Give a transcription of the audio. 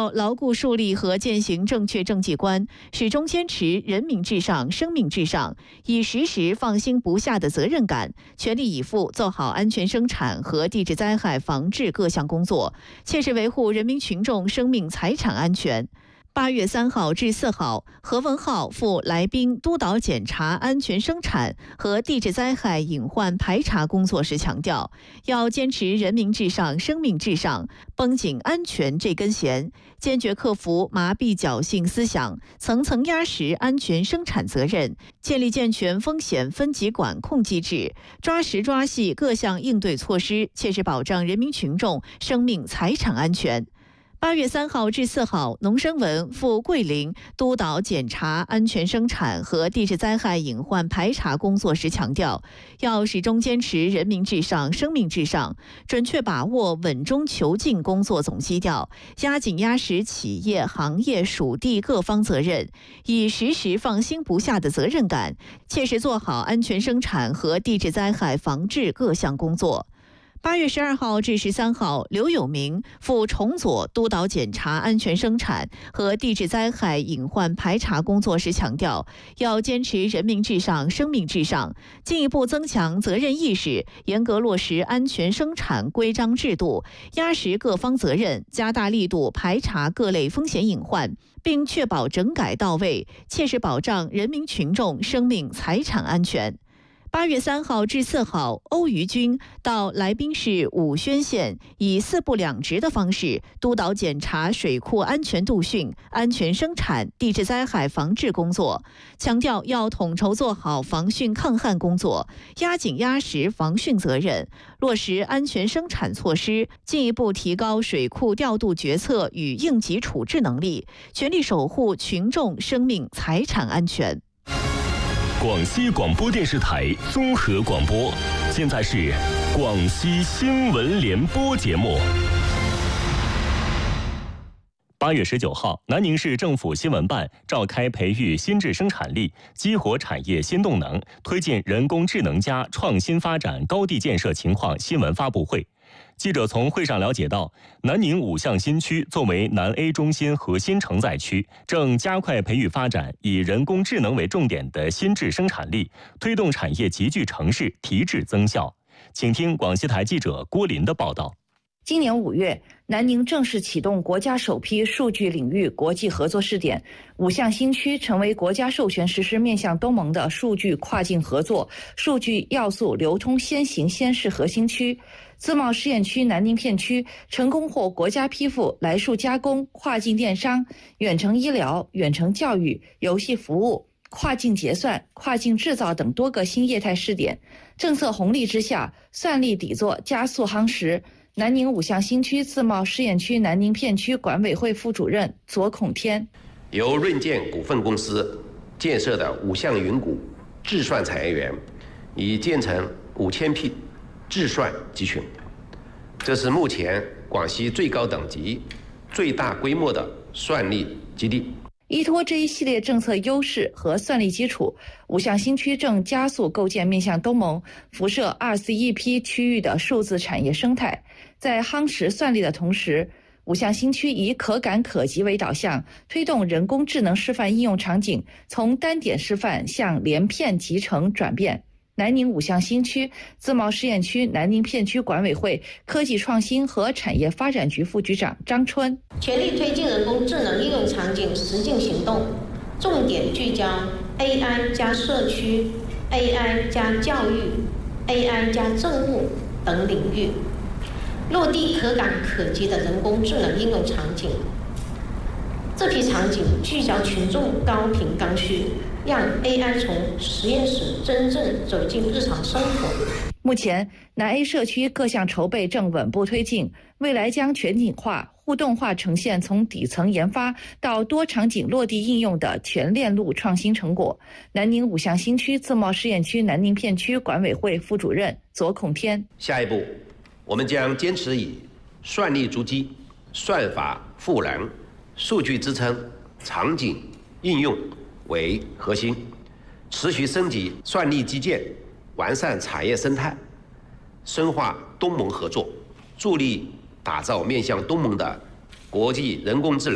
要牢固树立和践行正确政绩观，始终坚持人民至上、生命至上，以时时放心不下的责任感，全力以赴做好安全生产和地质灾害防治各项工作，切实维护人民群众生命财产安全。8月3号至4号，何文浩赴来宾督导检查安全生产和地质灾害隐患排查工作时强调，要坚持人民至上、生命至上，绷紧安全这根弦，坚决克服麻痹侥幸思想，层层压实安全生产责任，建立健全风险分级管控机制，抓实抓细各项应对措施，切实保障人民群众生命财产安全。8月3号至4号，农生文赴桂林督导检查安全生产和地质灾害隐患排查工作时强调，要始终坚持人民至上、生命至上，准确把握稳中求进工作总基调，压紧压实企业、行业、属地各方责任，以时时放心不下的责任感，切实做好安全生产和地质灾害防治各项工作。8月12号至13号，刘有明赴崇左督导检查安全生产和地质灾害隐患排查工作时强调，要坚持人民至上、生命至上，进一步增强责任意识，严格落实安全生产规章制度，压实各方责任，加大力度排查各类风险隐患，并确保整改到位，切实保障人民群众生命财产安全。8月3号至4号，欧瑜军到来宾市武宣县，以4部2职的方式督导检查水库安全度汛、安全生产、地质灾害防治工作，强调要统筹做好防汛抗旱工作，压紧压实防汛责任，落实安全生产措施，进一步提高水库调度决策与应急处置能力，全力守护群众生命财产安全。 广西广播电视台综合广播，现在是广西新闻联播节目。8月19号，南宁市政府新闻办召开培育新质生产力、激活产业新动能、推进人工智能加创新发展高地建设情况新闻发布会。记者从会上了解到，南宁5项新区作为南 A 中心核心承载区，正加快培育发展以人工智能为重点的新质生产力，推动产业集聚城市提质增效。请听广西台记者郭林的报道。 今年5月，南宁正式启动国家首批数据领域国际合作试点，5项新区成为国家授权实施面向东盟的数据跨境合作、数据要素流通先行先试核心区。自贸试验区南宁片区成功获国家批复来数加工、跨境电商、远程医疗、远程教育、游戏服务、跨境结算、跨境制造等多个新业态试点。政策红利之下，算力底座加速夯实。南宁5项新区自贸试验区南宁片区管委会副主任左孔天， 由润建股份公司建设的5项云谷智算产业园已建成5000匹智算集群，这是目前广西最高等级、最大规模的算力基地。 依托这一系列政策优势和算力基础，5项新区正加速构建面向东盟、辐射RCEP区域的数字产业生态。在夯实算力的同时，5项新区以可感可及为导向，推动人工智能示范应用场景从单点示范向连片集成转变。南宁5项新区自贸试验区南宁片区管委会科技创新和产业发展局副局长张春， 全力推进人工智能应用场景实践行动，重点聚焦 AI 加社区、AI 加教育、AI 加政务等领域，落地可感可及的人工智能应用场景。这批场景聚焦群众高频刚需，让 AI 从实验室真正走进日常生活。 目前，南 A 社区各项筹备正稳步推进，未来将全景化、互动化呈现从底层研发到多场景落地应用的全链路创新成果。南宁5项新区自贸试验区南宁片区管委会副主任左孔天， 下一步，我们将坚持以算力筑基、算法赋能、数据支撑、场景应用为核心，持续升级算力基建，完善产业生态，深化东盟合作，助力打造面向东盟的国际人工智能